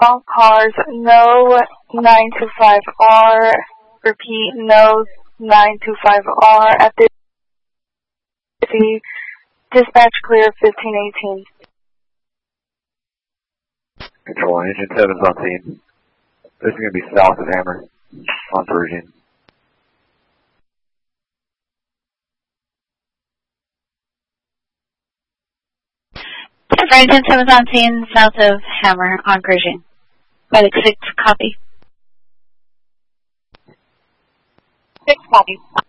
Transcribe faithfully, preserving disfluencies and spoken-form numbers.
All cars, no nine two five R. Repeat, no nine two five R at the dispatch clear fifteen eighteen. Control, engine seven's on scene. This is going to be south of Hammer on Parisian. Engine seven's on scene south of Hammer on Parisian. By the six, copy. Six, copy.